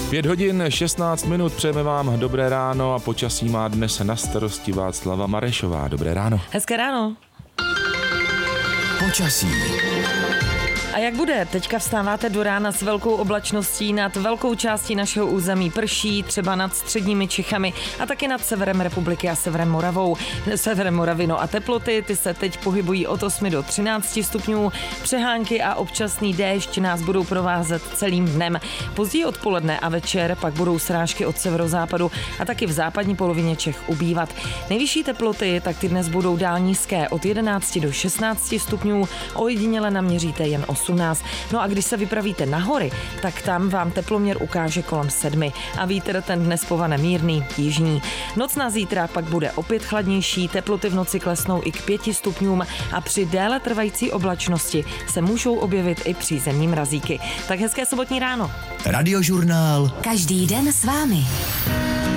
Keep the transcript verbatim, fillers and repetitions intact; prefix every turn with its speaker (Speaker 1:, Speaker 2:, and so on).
Speaker 1: Pět hodin šestnáct minut, přejeme vám dobré ráno a počasí má dnes na starosti Václava Marešová. Dobré ráno.
Speaker 2: Hezké ráno.
Speaker 3: Počasí.
Speaker 2: A jak bude? Teďka vstáváte do rána s velkou oblačností nad velkou částí našeho území. Prší třeba nad středními Čechami a taky nad severem republiky a severem Moravou. Severem Moravy, no a teploty, ty se teď pohybují od osmi do třinácti stupňů. Přehánky a občasný déšť nás budou provázet celým dnem. Později odpoledne a večer pak budou srážky od severozápadu a taky v západní polovině Čech ubývat. Nejvyšší teploty tak ty dnes budou dál nízké od jedenácti do šestnácti stupňů. Ojediněle naměříte jen osmnáct. No a když se vypravíte na hory, tak tam vám teploměr ukáže kolem sedmi a vítr ten dnes povane mírný, jižní. Noc na zítra pak bude opět chladnější, teploty v noci klesnou i k pěti stupňům a při déle trvající oblačnosti se můžou objevit i přízemní mrazíky. Tak hezké sobotní ráno.
Speaker 3: Radiožurnál.
Speaker 4: Každý den s vámi.